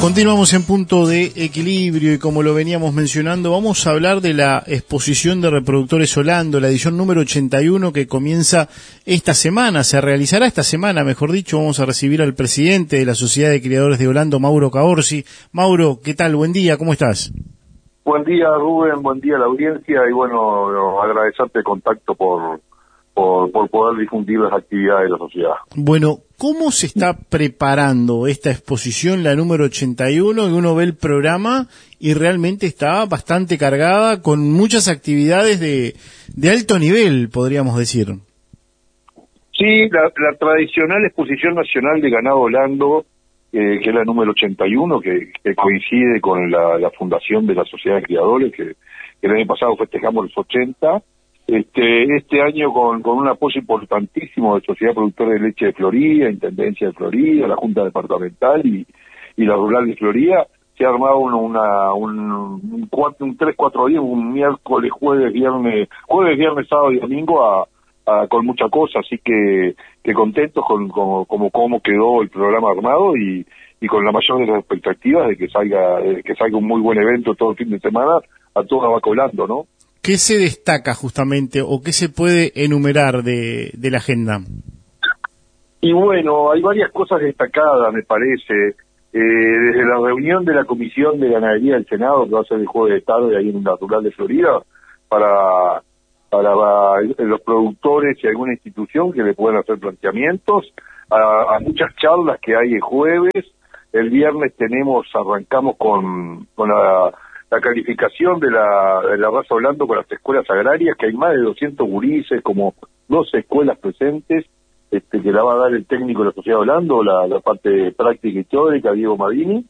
Continuamos en Punto de Equilibrio y como lo veníamos mencionando, vamos a hablar de la exposición de reproductores Holando, la edición número 81 que comienza esta semana, se realizará esta semana, mejor dicho. Vamos a recibir al presidente de la Sociedad de Criadores de Holando, Mauro Caorsi. Mauro, ¿qué tal? Buen día, ¿cómo estás? Buen día, Rubén, buen día a la audiencia y bueno, agradecerte el contacto por poder difundir las actividades de la sociedad. Bueno, ¿cómo se está preparando esta exposición, la número 81? Y uno ve el programa y realmente está bastante cargada con muchas actividades de alto nivel, podríamos decir. Sí, la tradicional exposición nacional de ganado holando, que es la número 81, que coincide con la fundación de la Sociedad de Criadores, que el año pasado festejamos los 80. Este año con un apoyo importantísimo de Sociedad Productora de Leche de Florida, Intendencia de Florida, la Junta Departamental y la Rural de Florida, se ha armado un 3-4 días, un miércoles, jueves, viernes, sábado y domingo con mucha cosa, así que contentos con cómo quedó el programa armado y con la mayor de las expectativas de que salga un muy buen evento todo el fin de semana a toda vaca holando, ¿no? ¿Qué se destaca justamente o qué se puede enumerar de la agenda? Y bueno, hay varias cosas destacadas, me parece. Desde la reunión de la Comisión de Ganadería del Senado, que va a ser el jueves de tarde ahí en la Rural de Florida, para los productores y alguna institución que le puedan hacer planteamientos, a muchas charlas que hay el jueves. El viernes arrancamos con la calificación de la raza holando con las escuelas agrarias, que hay más de 200 gurises, como 12 escuelas presentes, que la va a dar el técnico de la Sociedad Holando, la parte práctica y teórica, Diego Madini.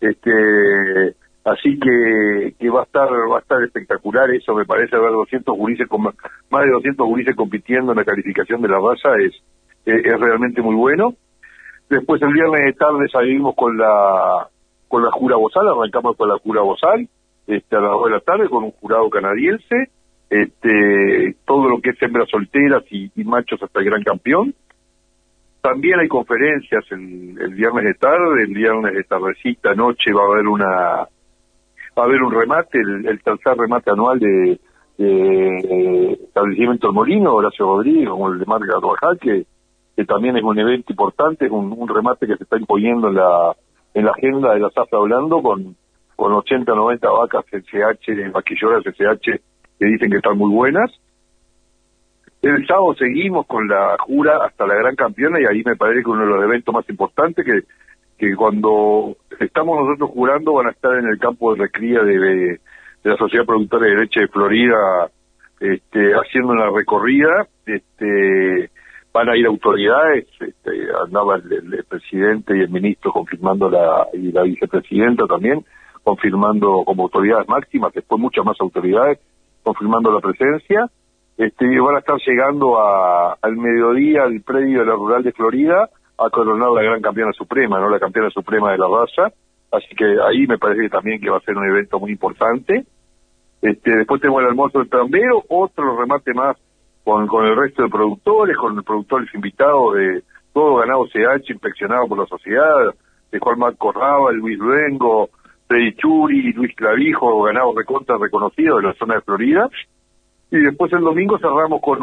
Así que va a estar espectacular eso, me parece, ver 200 gurises, más de 200 gurises compitiendo en la calificación de la raza, es realmente muy bueno. Después el viernes de tarde salimos con la jura bozal, arrancamos con la jura bozal, a las 2 de la tarde con un jurado canadiense, todo lo que es hembras solteras y machos hasta el gran campeón. También hay conferencias el viernes de tarde, el viernes de tardecita, noche va a haber un remate, el tercer remate anual de Establecimiento El Molino, Horacio Rodríguez, como el de Marca Carvajal, que también es un evento importante, es un remate que se está imponiendo en la agenda de la zafra Holando con 80 90 vacas CCH, maquilladoras CCH, que dicen que están muy buenas. El sábado seguimos con la jura hasta la gran campeona y ahí me parece que uno de los eventos más importantes que cuando estamos nosotros jurando van a estar en el campo de recría de la Sociedad Productora de Leche de Florida, haciendo una recorrida, van a ir autoridades, andaba el presidente y el ministro confirmando y la vicepresidenta también, confirmando como autoridades máximas, después muchas más autoridades, confirmando la presencia, van a estar llegando al mediodía al predio de la Rural de Florida a coronar la gran campeona suprema, ¿no? La campeona suprema de la raza, así que ahí me parece que también que va a ser un evento muy importante. Después tenemos el almuerzo del tambero, otro remate más con el resto de productores, con productores invitados de todo ganado CH inspeccionado por la sociedad, de Juan Marco Raba, Luis Luengo, Freddy Churi, Luis Clavijo, ganado recontra reconocido de la zona de Florida. Y después el domingo cerramos con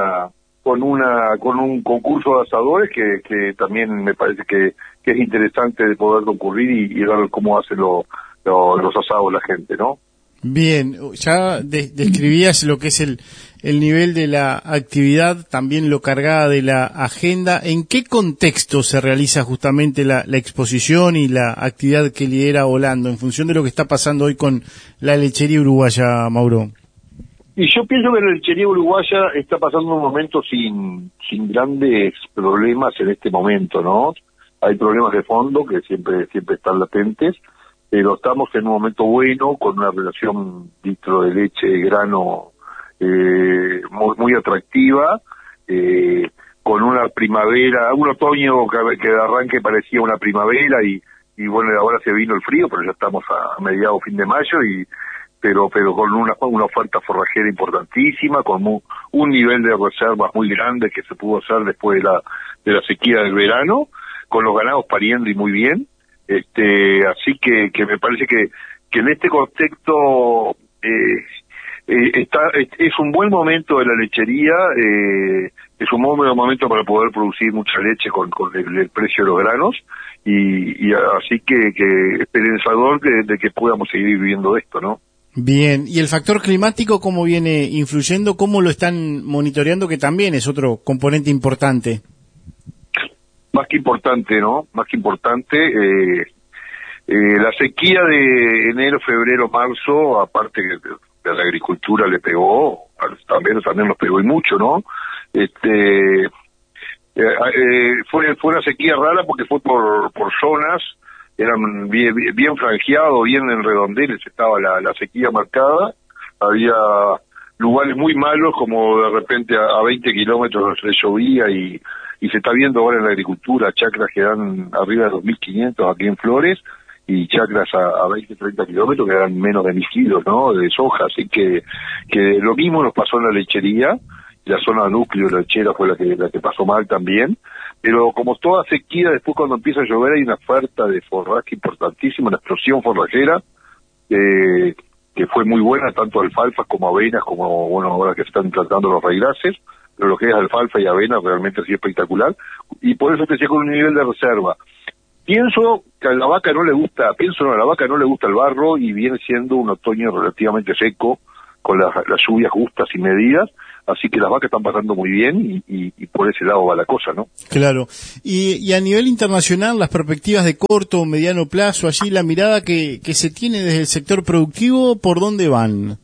un concurso de asadores que también me parece que es interesante de poder concurrir y ver cómo hacen los asados la gente, ¿no? Bien, ya describías lo que es el nivel de la actividad, también lo cargada de la agenda. ¿En qué contexto se realiza justamente la exposición y la actividad que lidera Holando, en función de lo que está pasando hoy con la lechería uruguaya, Mauro? Y yo pienso que la lechería uruguaya está pasando un momento sin grandes problemas en este momento, ¿no? Hay problemas de fondo que siempre están latentes, pero estamos en un momento bueno, con una relación litro de leche, grano, muy atractiva, con una primavera, un otoño que de arranque parecía una primavera y bueno, ahora se vino el frío, pero ya estamos a mediados, fin de mayo pero con una oferta forrajera importantísima, con un nivel de reservas muy grande que se pudo hacer después de la sequía del verano, con los ganados pariendo y muy bien. Así que me parece que en este contexto es un buen momento de la lechería, es un buen momento para poder producir mucha leche con el precio de los granos, y así que esperanzador de que podamos seguir viviendo esto, ¿no? Bien, ¿y el factor climático cómo viene influyendo? ¿Cómo lo están monitoreando? Que también es otro componente importante. Más que importante, ¿no? Más que importante, la sequía de enero, febrero, marzo, aparte que a la agricultura le pegó, también nos pegó y mucho, ¿no? Fue una sequía rara porque fue por zonas, eran bien franjeados, bien en redondeles estaba la sequía marcada. Había lugares muy malos, como de repente a 20 kilómetros le llovía, y se está viendo ahora en la agricultura chacras que dan arriba de 2.500 aquí en Flores, y chacras a 20, 30 kilómetros que dan menos de 1.000 kilos, ¿no?, de soja. Así que lo mismo nos pasó en la lechería. La zona núcleo lechera fue la que pasó mal también, pero como toda sequía, después cuando empieza a llover hay una oferta de forraje importantísima, una explosión forrajera, que fue muy buena, tanto alfalfas como avenas, como, bueno, ahora que están tratando los raíces, pero lo que es alfalfa y avena realmente sí es espectacular, y por eso te decía con un nivel de reserva. Pienso que a la vaca no le gusta el barro, y viene siendo un otoño relativamente seco, con las lluvias justas y medidas, así que las vacas están pasando muy bien, y por ese lado va la cosa, ¿no? Claro. Y a nivel internacional, las perspectivas de corto o mediano plazo, allí la mirada que se tiene desde el sector productivo, ¿por dónde van?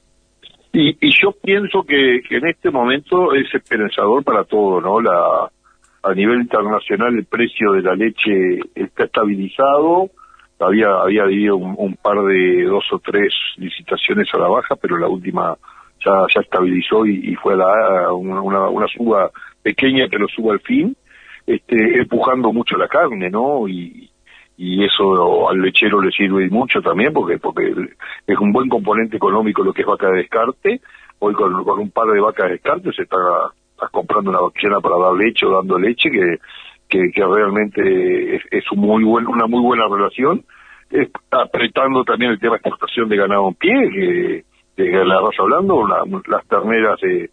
Y yo pienso que en este momento es esperanzador para todo, ¿no? A nivel internacional el precio de la leche está estabilizado. Había habido un par de 2 o 3 licitaciones a la baja, pero la última ya estabilizó y fue una suba pequeña, pero suba al fin, empujando mucho la carne, ¿no? Y eso al lechero le sirve mucho también, porque es un buen componente económico lo que es vaca de descarte. Hoy con un par de vacas de descarte se está comprando una vacuna para dar leche o dando leche, que realmente es una muy buena relación, apretando también el tema de exportación de ganado en pie, de la raza hablando, las terneras de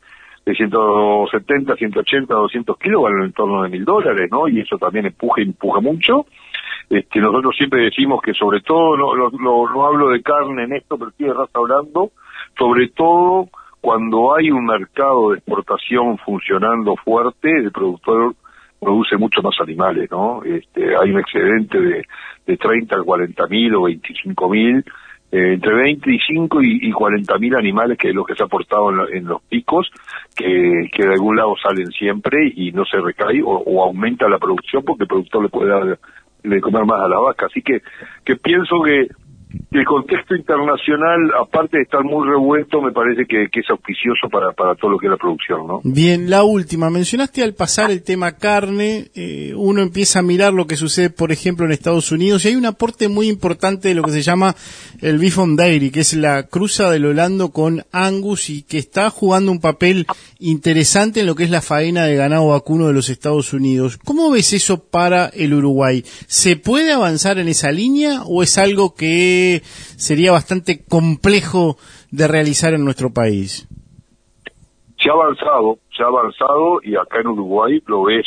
170, 180, 200 kilos valen en torno de $1.000, ¿no? Y eso también empuja mucho. Nosotros siempre decimos que, sobre todo, no hablo de carne en esto, pero sí de raza hablando, sobre todo cuando hay un mercado de exportación funcionando fuerte, el productor produce mucho más animales, ¿no? Hay un excedente de 30 a 40 mil o 25 mil, entre 25 y 40 mil animales, que es lo que se ha aportado en los picos, que de algún lado salen siempre y no se recae o aumenta la producción, porque el productor le puede dar de comer más a la vaca. Así que pienso que el contexto internacional, aparte de estar muy revuelto, me parece que es auspicioso para todo lo que es la producción, ¿no? Bien, la última. Mencionaste al pasar el tema carne, uno empieza a mirar lo que sucede, por ejemplo, en Estados Unidos, y hay un aporte muy importante de lo que se llama el Beef on Dairy, que es la cruza del Holando con Angus, y que está jugando un papel interesante en lo que es la faena de ganado vacuno de los Estados Unidos. ¿Cómo ves eso para el Uruguay? ¿Se puede avanzar en esa línea o es algo que sería bastante complejo de realizar en nuestro país? Se ha avanzado, y acá en Uruguay lo ves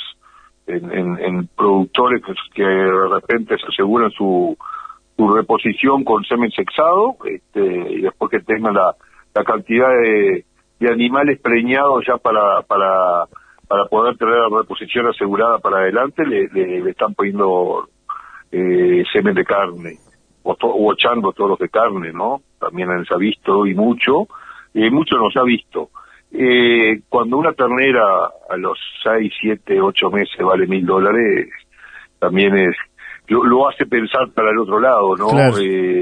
en productores que de repente se aseguran su reposición con semen sexado, y después que tengan la cantidad de animales preñados ya para poder tener la reposición asegurada para adelante, le están poniendo semen de carne, o echando todos los de carne, ¿no? También se ha visto, y mucho no se ha visto. Cuando una ternera a los 6, 7, 8 meses vale $1.000, también lo hace pensar para el otro lado, ¿no? Claro.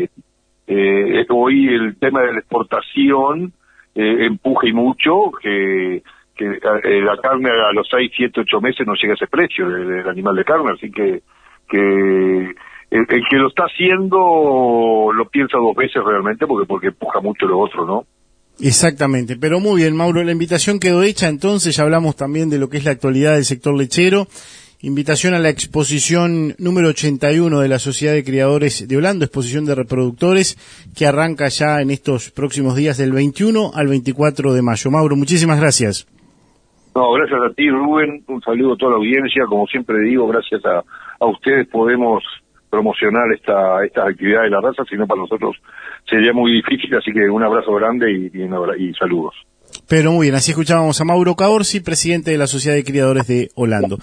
Hoy el tema de la exportación empuja y mucho, que la carne a los 6, 7, 8 meses no llega a ese precio del animal de carne, así que el que lo está haciendo lo piensa 2 veces realmente, porque empuja mucho lo otro, ¿no? Exactamente, pero muy bien, Mauro, la invitación quedó hecha, entonces ya hablamos también de lo que es la actualidad del sector lechero, Invitación a la exposición número 81 de la Sociedad de Criadores de Holando, exposición de reproductores, que arranca ya en estos próximos días del 21 al 24 de mayo. Mauro, muchísimas gracias. No, gracias a ti, Rubén. Un saludo a toda la audiencia. Como siempre digo, gracias a ustedes podemos promocionar estas actividades de la raza, si no para nosotros sería muy difícil, así que un abrazo grande y saludos. Pero muy bien, así escuchábamos a Mauro Caorsi, presidente de la Sociedad de Criadores de Holando.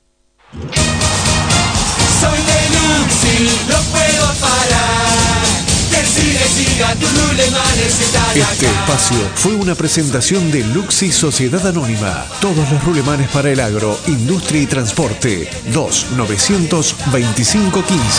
Soy de Luxi, no puedo parar. Que siga tu rulemanes están Este acá. espacio fue una presentación de Luxi Sociedad Anónima. Todos los rulemanes para el agro, industria y transporte. 2-925-15.